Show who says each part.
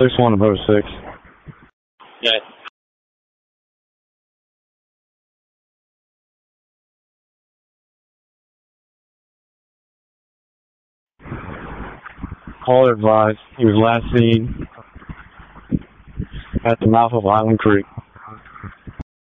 Speaker 1: 6-1 to 6.
Speaker 2: Yeah.
Speaker 1: Caller advised he was last seen at the mouth of Island Creek.